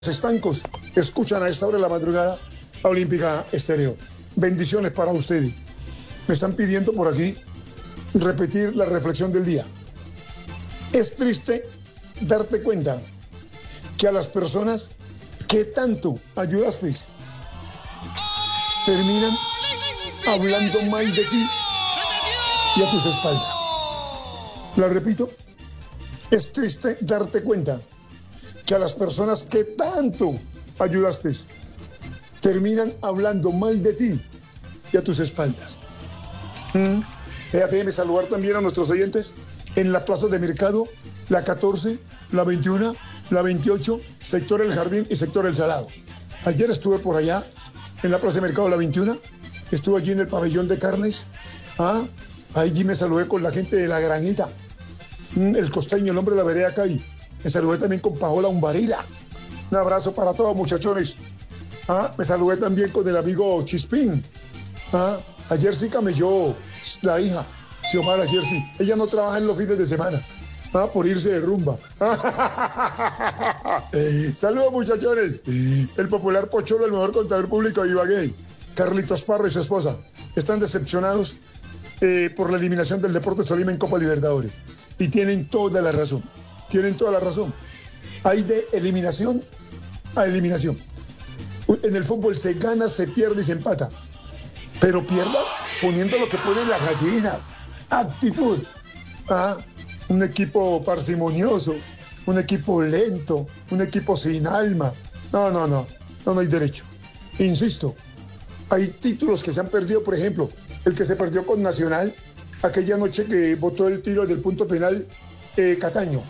estancos escuchan a esta hora de la madrugada a Olímpica Estéreo. Bendiciones para ustedes. Me están pidiendo por aquí repetir la reflexión del día. Es triste darte cuenta que a las personas que tanto ayudaste terminan hablando mal de ti y a tus espaldas. La repito. Es triste darte cuenta que a las personas que tanto ayudaste terminan hablando mal de ti y a tus espaldas. Déjame saludar también a nuestros oyentes en las plazas de mercado, la 14, la 21, la 28, sector El Jardín y sector El Salado. Ayer estuve por allá en la plaza de mercado, la 21, estuve allí en el pabellón de carnes. Allí me saludé con la gente de la Granita, el costeño, el hombre de la vereda Cay. Me saludé también con Paola Umbarila. Un abrazo para todos, muchachones. Me saludé también con el amigo Chispín. Ayer sí camelló la hija, Xiomara Jersey. Ella no trabaja en los fines de semana. Por irse de rumba. Saludos, muchachones. El popular Pocholo, el mejor contador público de Ibagué, Carlitos Parra y su esposa, están decepcionados por la eliminación del Deportes Tolima en Copa Libertadores. Y tienen toda la razón. Tienen toda la razón. Hay de eliminación a eliminación. En el fútbol se gana, se pierde y se empata. Pero pierda poniendo lo que ponen las gallinas. Actitud. Un equipo parsimonioso, un equipo lento, un equipo sin alma. No hay derecho. Insisto, hay títulos que se han perdido, por ejemplo, el que se perdió con Nacional, aquella noche que botó el tiro del punto penal Cataño.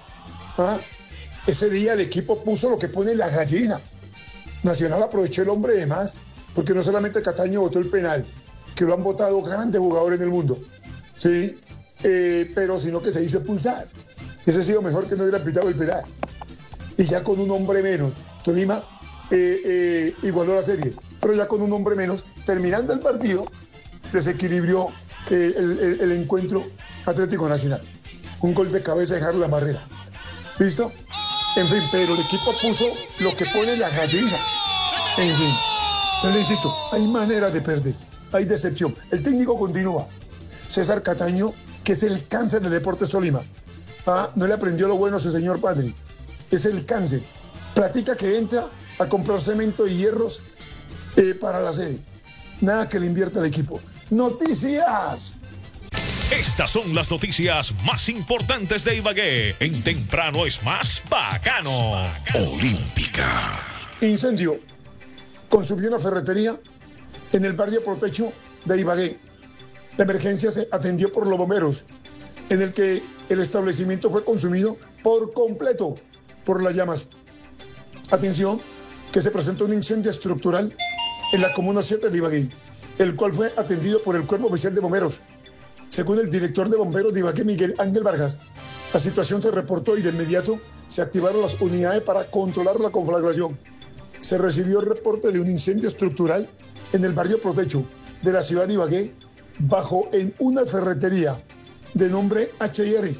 Ese día el equipo puso lo que pone la gallina. Nacional aprovechó el hombre de más, porque no solamente Cataño botó el penal, que lo han votado grandes jugadores en el mundo, sí, pero sino que se hizo expulsar. Ese ha sido mejor que no hubiera pitado el penal. Y ya con un hombre menos, Tolima igualó la serie, pero ya con un hombre menos, terminando el partido, desequilibrió el encuentro Atlético Nacional. Un gol de cabeza de Harlan Barrera. ¿Listo? En fin, pero el equipo puso lo que pone la gallina. En fin. Pero le insisto, hay manera de perder. Hay decepción. El técnico continúa. César Cataño, que es el cáncer del Deportes Tolima. No le aprendió lo bueno a su señor padre. Es el cáncer. Platica que entra a comprar cemento y hierros para la sede. Nada que le invierta al equipo. ¡Noticias! Estas son las noticias más importantes de Ibagué. En Temprano es más bacano. Olímpica. Incendio consumió una ferretería en el barrio Protecho de Ibagué. La emergencia se atendió por los bomberos, en el que el establecimiento fue consumido por completo por las llamas. Atención, que se presentó un incendio estructural en la comuna 7 de Ibagué, el cual fue atendido por el Cuerpo Oficial de Bomberos. Según el director de bomberos de Ibagué, Miguel Ángel Vargas, la situación se reportó y de inmediato se activaron las unidades para controlar la conflagración. Se recibió el reporte de un incendio estructural en el barrio Protecho de la ciudad de Ibagué, en una ferretería de nombre H&R,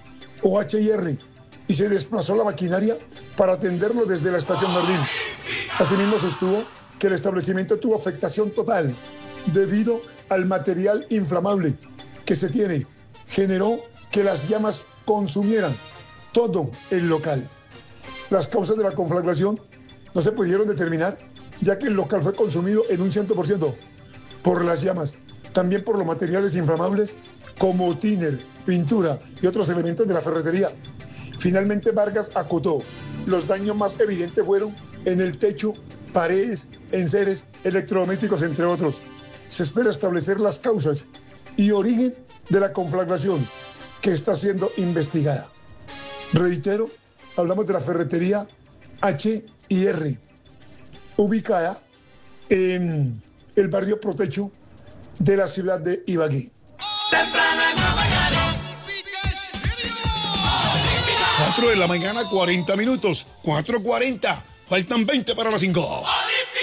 y se desplazó la maquinaria para atenderlo desde la estación Jardín. Asimismo, sostuvo que el establecimiento tuvo afectación total debido al material inflamable que se tiene. Generó que las llamas consumieran todo el local. Las causas de la conflagración no se pudieron determinar, ya que el local fue consumido en un 100% por las llamas, también por los materiales inflamables como tíner, pintura y otros elementos de la ferretería. Finalmente, Vargas acotó: los daños más evidentes fueron en el techo, paredes, enseres, electrodomésticos, entre otros. Se espera establecer las causas y origen de la conflagración, que está siendo investigada. Reitero, hablamos de la ferretería H&R, ubicada en el barrio Protecho de la ciudad de Ibagué. 4 de la mañana, 40 minutos. 4:40. Faltan 20 para las 5.